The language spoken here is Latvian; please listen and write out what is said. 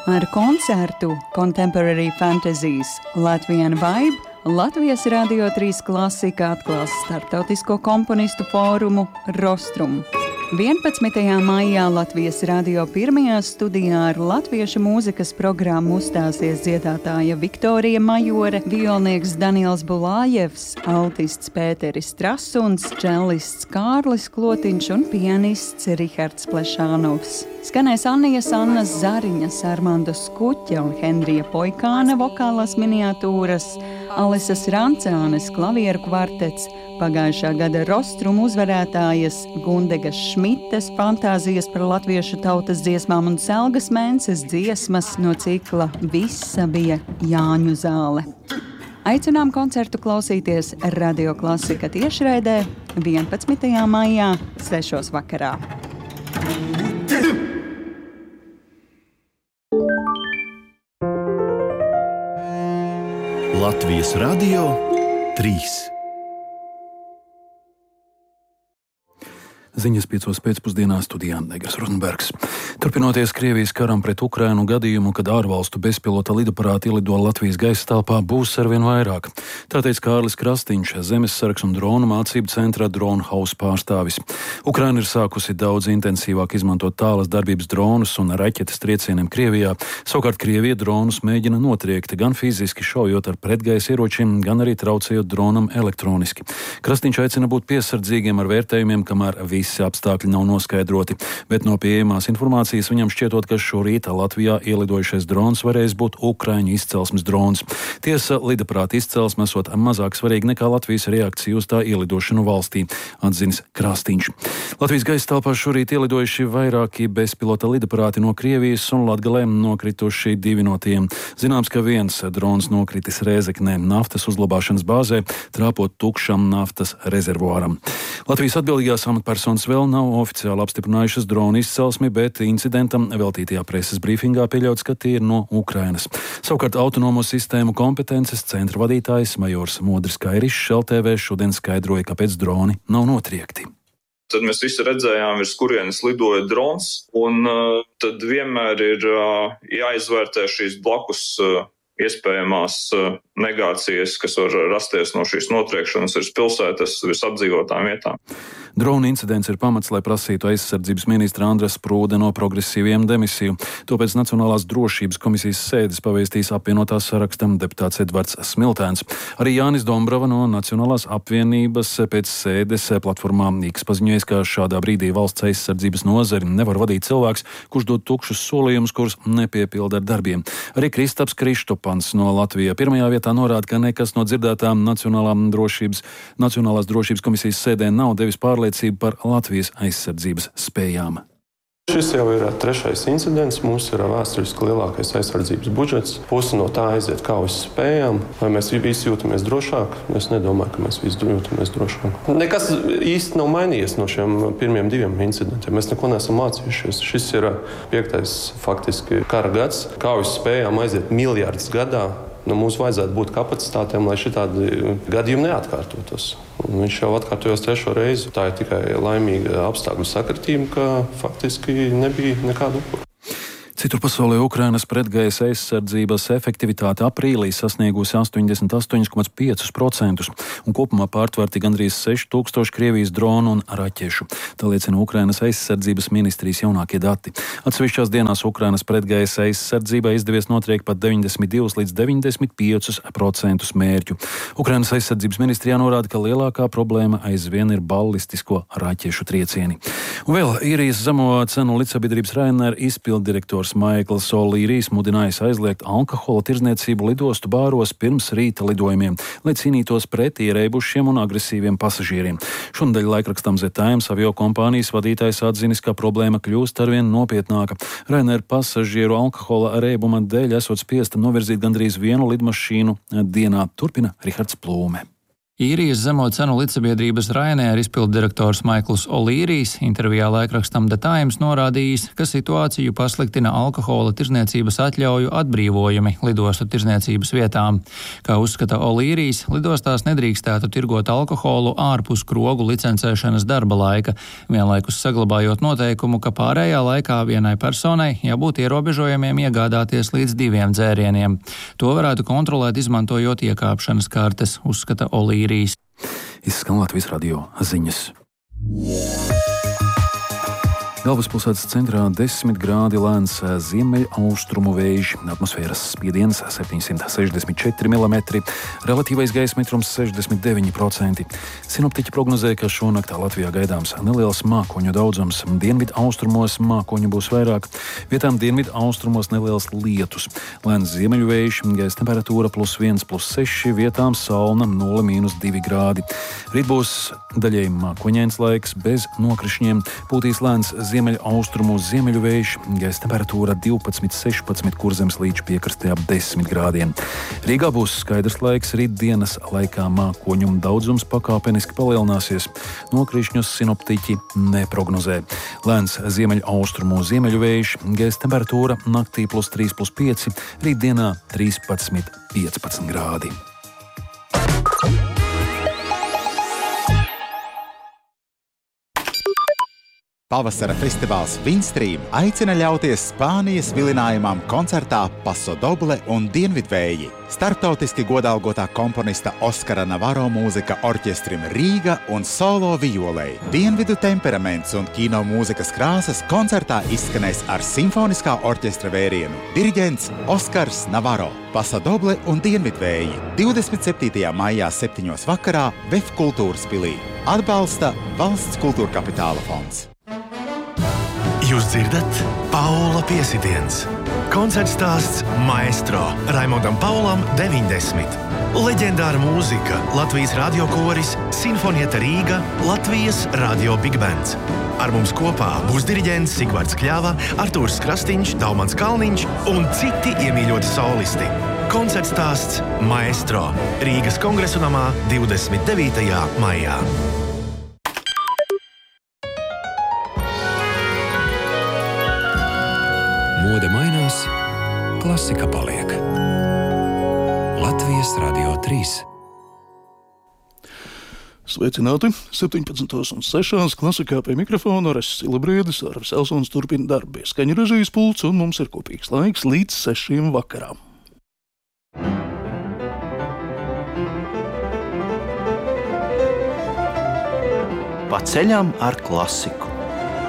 Ar koncertu Contemporary Fantasies Latvian Vibe Latvijas Radio 3 klasika atklās starptautisko komponistu fórumu Rostrum. 11. maijā Latvijas radio pirmajā studijā ar latviešu mūzikas programmu uzstāsies dziedātāja Viktorija Majore, violnieks Daniels Bulājevs, altists Pēteris Trasuns, čellists Kārlis Klotiņš un pianists Rihards Plešānovs. Skanēs Annijas Annas Zariņas, Armando Skuķa un Henrija Poikāna vokālās miniatūras, Alisas Rancānes klavieru kvartets, pagājušā gada Rostrum uzvarētājas Gundegas Šmites fantāzijas par latviešu tautas dziesmām un Selgas Mences dziesmas no cikla Visa bija Jāņu zāle. Aicinām koncertu klausīties Radio Klasika tiešraidē 11. maijā 6. vakarā. Latvijas Radio 3. Ziņas 5. pēcpusdienā studijā Negras Rozenbergs. Turpinoties Krievijas karam pret Ukrainu gadījumu, kad ārvalstu bezpilota lidaparāti ielido Latvijas gaisa telpā, būs arvien vairāk. Tā teica Kārlis Krastīņš, Zemessargs un dronu mācību centra Drone House pārstāvis. Ukraina ir sākusi daudz intensīvāk izmantot tālas darbības dronus un raķetes triecieniem Krievijā. Savukārt Krievija dronus mēģina notriekt gan fiziski šaujot ar pretgaisa ieročiem, gan arī traucējot dronam elektroniski. Krastīņš aicina būt piesardzīgiem ar vērtējumiem, kamēr visi apstākļi nav noskaidroti, bet no pieejamās informācijas viņam šķietot, ka šorīt Latvijā ielidojušais drons varēs būt Ukraiņu izcelsmes drons. Tiesa, lidaparāta izcelsme esot mazāk svarīga nekā Latvijas reakcija uz tā ielidošanu valstī, atzinis Krastīņš. Latvijas gaisa telpā šorīt ielidojuši vairāki bezpilota lidaparāti no Krievijas un Latgalē nokrituši 2 no tiem. Zināms, ka viens drons nokritis Rēzeknē naftas uzglabāšanas bāzē, trāpot tukšam naftas rezervuāram. Latvijas atbildīgās amatpersonas vēl nav oficiāli apstiprinājušas dronu izcelsmi, bet incidentam veltītajā preses brīfingā pieļauts, ka tie ir no Ukrainas. Savukārt autonomo sistēmu kompetences centra vadītājs majors Modris Kairišs LTV šodien skaidroja, kāpēc droni nav notriekti. Tad mēs visi redzējām, virs kurienes lidoja drons, un tad vienmēr ir jāizvērtē šīs blakus iespējamās negācijas, kas var rasties no šīs notriekšanas virs pilsētas, virs apdzīvotām vietām. Drona incidents ir pamats, lai prasītu aizsardzības ministra Andres Sprūde no progresīviem demisiju. To pēc Nacionālās drošības komisijas sēdes pavēstīs apvienotās sarakstam deputāts Edvards Smiltēns. Arī Jānis Dombrava no Nacionālās apvienības pēc sēdes platformā X paziņojas, ka šādā brīdī valsts aizsardzības nozari nevar vadīt cilvēks, kurš dod tukšus solījumus, kurus nepiepilda ar darbiem. Arī Kristaps Krištopans no Latvijas pirmajā vietā norāda, ka nekas no dzirdētām Nacionālās drošības komisijas sēdē nav devis pārliecību par Latvijas aizsardzības spējām. Šis jau ir 3. incidents. Mums ir vēsturiski lielākais aizsardzības budžets. Pusi no tā aiziet kā uz spējām. Vai mēs visi jūtamies drošāk? Es nedomāju, ka mēs visi jūtamies drošāk. Nekas īsti nav mainījies no šiem pirmiem 2 incidentiem. Mēs neko neesam mācījušies. Šis ir 5. faktiski kara gads. Kā uz spējām aiziet miljardus gadā. Mums vajadzētu būt kapacitātēm, lai šitādi gadījumi neatkārtotos. Un viņš jau atkārtojos 3. reizi. Tā ir tikai laimīga apstākļu sakritība, ka faktiski nebija nekādu upuru. Citur pasaulē Ukrainas pretgaisa aizsardzības efektivitāte aprīlī sasniegusi 88,5% un kopumā pārtverti gandrīz 6000 Krievijas dronu un raķešu. Tā liecina Ukrainas aizsardzības ministrijas jaunākie dati. Atsevišķās dienās Ukrainas pretgaisa aizsardzībai izdevies notriekt pat 92 līdz 95% mērķu. Ukrainas aizsardzības ministrijā norāda, ka lielākā problēma aizvien ir ballistisko raķešu triecieni. Un vēl īrijas zemo cenu līdzsabiedrības Ryanair izpilddirektors Maikls O'Learys mudinājis aizliegt alkohola tirdzniecību lidostu bāros pirms rīta lidojumiem, lai cīnītos pret ierēbušiem un agresīviem pasažieriem. Šonadēļ laikrakstam The Times aviokompānijas vadītājs atzinis, ka problēma kļūst arvien nopietnāka. Ryanair pasažieru alkohola rēbuma dēļ esot spiesta novirzīt gandrīz 1 lidmašīnu dienā. Turpina Rihards Plūme. Īrijas zemo cenu līdzsabiedrības Ryanair izpilddirektors Maikls O'Learys intervijā laikrakstam The Times norādījis, ka situāciju pasliktina alkohola tirdzniecības atļauju atbrīvojumi lidostu tirdzniecības vietām. Kā uzskata O'Learys, lidostās nedrīkstētu tirgot alkoholu ārpus krogu licencēšanas darba laika, vienlaikus saglabājot noteikumu, ka pārējā laikā vienai personai jābūt ierobežojumiem iegādāties līdz 2 dzērieniem. To varētu kontrolēt, izmantojot iekāpšanas kartes, uzskata O'Learys. Izskan Latvijas radio ziņas. Galvaspilsētas centrā 10 grādi lēns ziemeļaustrumu vējš, atmosfēras spiediens 764 mm, relatīvais gaisa mitrums 69%. Sinoptiķi prognozē, ka šonaktā Latvijā gaidāms neliels mākoņu daudzums. Dienvidu austrumos mākoņu būs vairāk, vietām dienvidu austrumos neliels lietus. Lēns ziemeļu vējš, gaisa temperatūra +1, +6, vietām salna 0–2 grādi. Rīt būs daļēji mākoņains laiks bez nokrišņiem, pūtīs lēns ziemeļaustrumu ziemeļu vējš, gaisa temperatūra 12–16, Kurzemes līča piekrastē ap 10 grādiem. Rīgā būs skaidrs laiks, rītdienas laikā mākoņu daudzums pakāpeniski palielināsies. Nokrišņus sinoptiķi neprognozē. Lēns ziemeļaustrumu ziemeļu vējš, gaisa temperatūra naktī +3, +5, rītdienā 13–15 grādi. Pavasara festivāls Windstream aicina ļauties Spānijas vilinājumam koncertā Paso Doble un Dienvidvēji. Starptautiski godalgotā komponista Oskara Navarro mūzika orķestrim Rīga un solo violei. Dienvidu temperaments un kino mūzikas krāsas koncertā izskanēs ar simfoniskā orķestra vērienu. Diriģents Oskars Navarro. Paso Doble un Dienvidvēji 27. maijā 7. vakarā VEF kultūras pilī. Atbalsta Valsts kultūra kapitāla fonds. Jūs dzirdat? Paula piesitiens. Koncerts stāsts Maestro Raimondam Paulam 90. Leģendāra mūzika, Latvijas radiokoris, Sinfonieta Rīga, Latvijas radio Big Bands. Ar mums kopā būs diriģents Sigvards Kļava, Artūrs Krastīņš, Daumans Kalniņš un citi iemīļoti solisti. Koncerts stāsts Maestro Rīgas Kongresu namā 29. maijā. Mode mainās, klasika paliek. Latvijas radio 3. Sveicināti! 17:06 klasikā pie mikrofona Aris Silabriedis, Arvis Elsons turpina darbu pie skaņu režijas pults, un mums ir kopīgs laiks līdz 6 vakarā. Pa ceļam ar klasiku.